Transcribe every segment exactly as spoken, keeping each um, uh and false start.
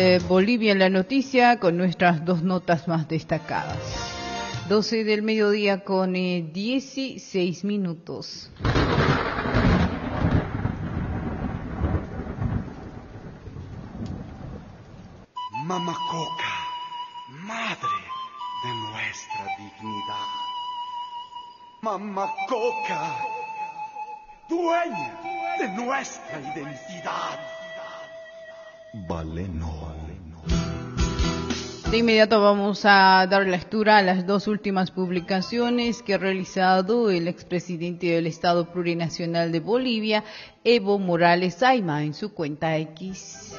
Eh, Bolivia en la noticia con nuestras dos notas más destacadas. doce del mediodía con eh, dieciséis minutos. Mamacoca, madre de nuestra dignidad. Mamacoca, dueña de nuestra identidad. Valeno. De inmediato vamos a dar lectura a las dos últimas publicaciones que ha realizado el expresidente del Estado Plurinacional de Bolivia, Evo Morales Ayma, en su cuenta X.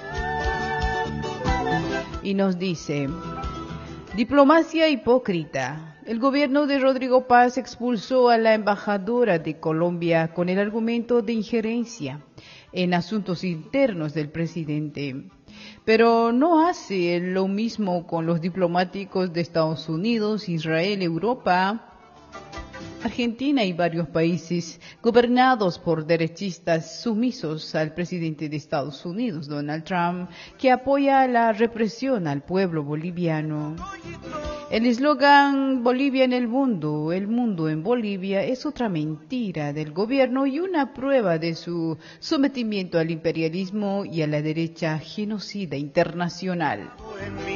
Y nos dice: diplomacia hipócrita. El gobierno de Rodrigo Paz expulsó a la embajadora de Colombia con el argumento de injerencia en asuntos internos del presidente. Pero no hace lo mismo con los diplomáticos de Estados Unidos, Israel, Europa, Argentina y varios países gobernados por derechistas sumisos al presidente de Estados Unidos, Donald Trump, que apoya la represión al pueblo boliviano. El eslogan Bolivia en el mundo, el mundo en Bolivia, es otra mentira del gobierno y una prueba de su sometimiento al imperialismo y a la derecha genocida internacional.